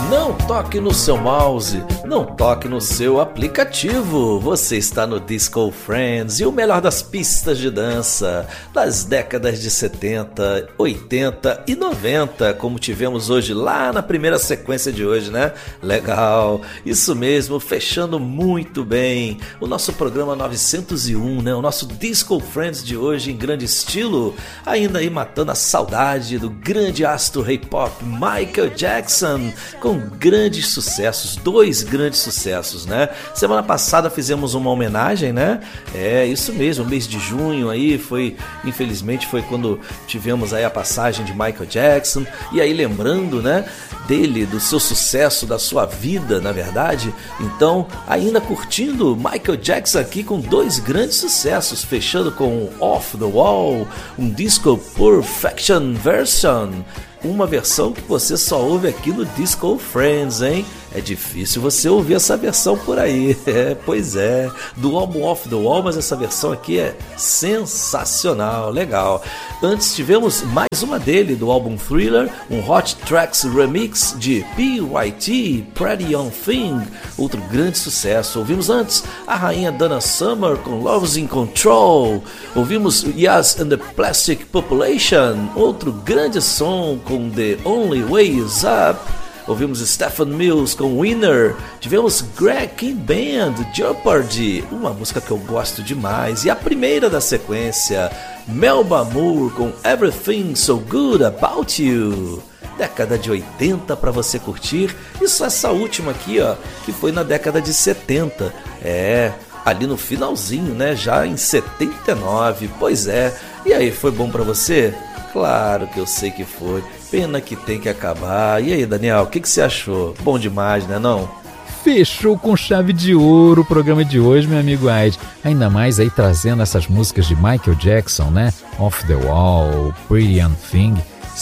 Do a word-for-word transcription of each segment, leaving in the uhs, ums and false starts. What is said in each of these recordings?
Não toque no seu mouse, não toque no seu aplicativo. Você está no Disco Friends e o melhor das pistas de dança das décadas de setenta, oitenta e noventa, como tivemos hoje lá na primeira sequência de hoje, né? Legal, isso mesmo, fechando muito bem o nosso programa novecentos e um, né? O nosso Disco Friends de hoje em grande estilo, ainda aí matando a saudade do grande astro J-pop Michael Jackson, com grandes sucessos, dois grandes sucessos, né? Semana passada fizemos uma homenagem, né? É, isso mesmo, mês de junho aí foi, infelizmente, foi quando tivemos aí a passagem de Michael Jackson, e aí lembrando, né, dele, do seu sucesso, da sua vida, na verdade. Então, ainda curtindo Michael Jackson aqui com dois grandes sucessos, fechando com Off the Wall, um disco Perfection Version, uma versão que você só ouve aqui no Disco Friends, hein? É difícil você ouvir essa versão por aí, é, pois é, do álbum Off the Wall, mas essa versão aqui é sensacional, legal. Antes tivemos mais uma dele, do álbum Thriller, um Hot Tracks Remix de P Y T, Pretty Young Thing, outro grande sucesso. Ouvimos antes a rainha Donna Summer com Love's in Control, ouvimos Yas and the Plastic Population, outro grande som com The Only Way Is Up. Ouvimos Stephen Mills com Winner, tivemos Greg King Band, Jeopardy, uma música que eu gosto demais, e a primeira da sequência, Melba Moore com Everything So Good About You. Década de oitenta para você curtir, isso essa última aqui, ó, que foi na década de setenta, é, ali no finalzinho, né, já em setenta e nove, pois é. E aí, foi bom para você? Claro que eu sei que foi. Pena que tem que acabar. E aí, Daniel, o que, que você achou? Bom demais, né, não? Fechou com chave de ouro o programa de hoje, meu amigo Ed. Ainda mais aí trazendo essas músicas de Michael Jackson, né? Off the Wall, Pretty Young Thing.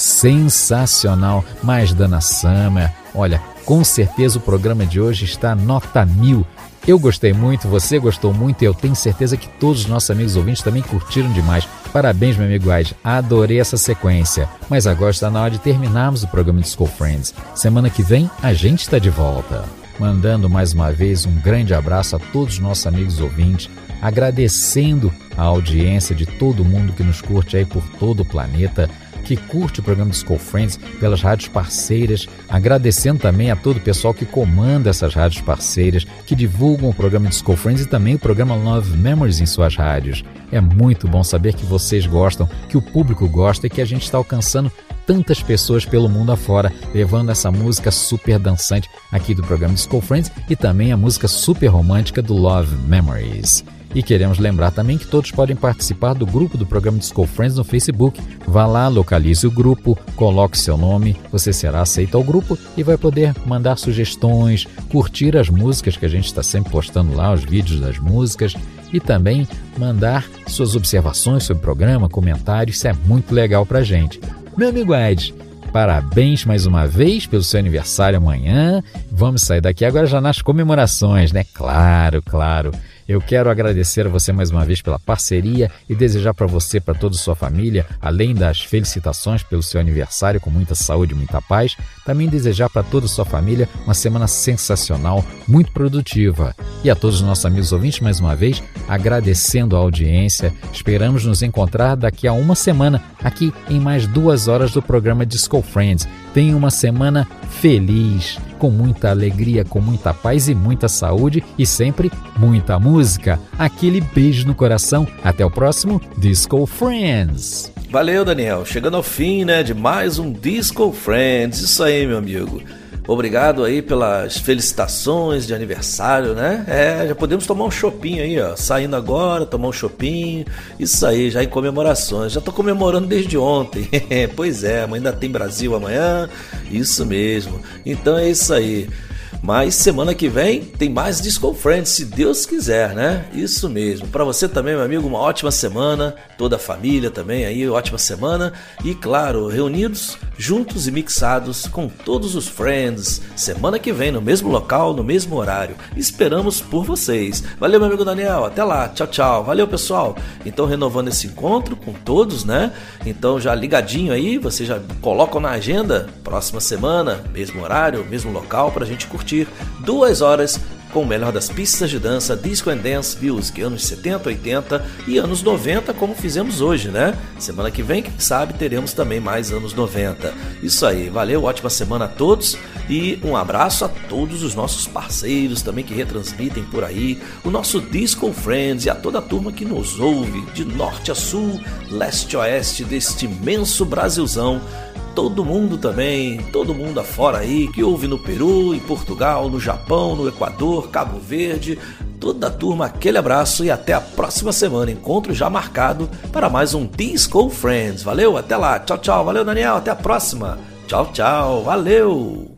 Sensacional. Mais Donna Summer. Olha, com certeza o programa de hoje está nota mil. Eu gostei muito, você gostou muito e eu tenho certeza que todos os nossos amigos ouvintes também curtiram demais. Parabéns, meu amigo Ed, adorei essa sequência. Mas agora está na hora de terminarmos o programa Disco Friends. Semana que vem a gente está de volta. Mandando mais uma vez um grande abraço a todos os nossos amigos ouvintes, agradecendo a audiência de todo mundo que nos curte aí por todo o planeta, que curte o programa Disco Friends pelas rádios parceiras, agradecendo também a todo o pessoal que comanda essas rádios parceiras, que divulgam o programa Disco Friends e também o programa Love Memories em suas rádios. É muito bom saber que vocês gostam, que o público gosta e que a gente está alcançando tantas pessoas pelo mundo afora, levando essa música super dançante aqui do programa Disco Friends e também a música super romântica do Love Memories. E queremos lembrar também que todos podem participar do grupo do programa Disco Friends no Facebook. Vá lá, localize o grupo, coloque seu nome, você será aceito ao grupo e vai poder mandar sugestões, curtir as músicas que a gente está sempre postando lá, os vídeos das músicas, e também mandar suas observações sobre o programa, comentários, isso é muito legal pra gente. Meu amigo Ed, parabéns mais uma vez pelo seu aniversário amanhã. Vamos sair daqui agora já nas comemorações, né? Claro, claro. Eu quero agradecer a você mais uma vez pela parceria e desejar para você, para toda a sua família, além das felicitações pelo seu aniversário, com muita saúde e muita paz, também desejar para toda a sua família uma semana sensacional, muito produtiva. E a todos os nossos amigos ouvintes, mais uma vez, agradecendo a audiência. Esperamos nos encontrar daqui a uma semana, aqui em mais duas horas do programa Disco Friends. Tenha uma semana feliz, com muita alegria, com muita paz e muita saúde e sempre muita música. Aquele beijo no coração. Até o próximo Disco Friends. Valeu, Daniel. Chegando ao fim, né, de mais um Disco Friends. Isso aí, meu amigo. Obrigado aí pelas felicitações de aniversário, né? É, já podemos tomar um chopinho aí, ó. Saindo agora, tomar um chopinho. Isso aí, já em comemorações. Já tô comemorando desde ontem. Pois é, ainda tem Brasil amanhã. Isso mesmo. Então é isso aí. Mas semana que vem tem mais Disco Friends, se Deus quiser, né? Isso mesmo. Para você também, meu amigo, uma ótima semana. Toda a família também aí, ótima semana. E claro, reunidos, juntos e mixados com todos os friends, semana que vem no mesmo local, no mesmo horário. Esperamos por vocês. Valeu, meu amigo Daniel, até lá, tchau, tchau. Valeu, pessoal. Então, renovando esse encontro com todos, né? Então, já ligadinho aí, vocês já colocam na agenda, próxima semana, mesmo horário, mesmo local, pra gente curtir duas horas com o melhor das pistas de dança, disco and dance music, anos setenta, oitenta e anos noventa, como fizemos hoje, né? Semana que vem, quem sabe, teremos também mais anos noventa. Isso aí, valeu, ótima semana a todos e um abraço a todos os nossos parceiros também que retransmitem por aí, o nosso Disco Friends e a toda a turma que nos ouve de norte a sul, leste a oeste deste imenso Brasilzão. Todo mundo também, todo mundo afora aí, que ouve no Peru, em Portugal, no Japão, no Equador, Cabo Verde, toda a turma, aquele abraço e até a próxima semana, encontro já marcado para mais um Disco Friends. Valeu, até lá, tchau, tchau, valeu Daniel, até a próxima, tchau, tchau, valeu!